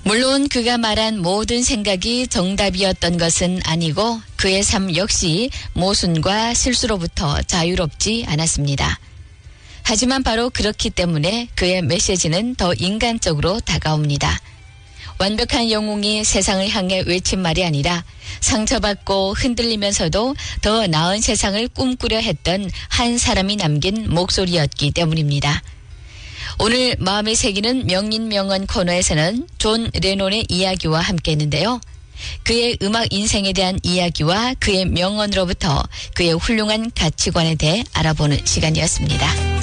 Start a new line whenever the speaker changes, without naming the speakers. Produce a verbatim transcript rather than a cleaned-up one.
물론 그가 말한 모든 생각이 정답이었던 것은 아니고 그의 삶 역시 모순과 실수로부터 자유롭지 않았습니다. 하지만 바로 그렇기 때문에 그의 메시지는 더 인간적으로 다가옵니다. 완벽한 영웅이 세상을 향해 외친 말이 아니라 상처받고 흔들리면서도 더 나은 세상을 꿈꾸려 했던 한 사람이 남긴 목소리였기 때문입니다. 오늘 마음의 새기는 명인명언 코너에서는 존 레논의 이야기와 함께 했는데요. 그의 음악 인생에 대한 이야기와 그의 명언으로부터 그의 훌륭한 가치관에 대해 알아보는 시간이었습니다.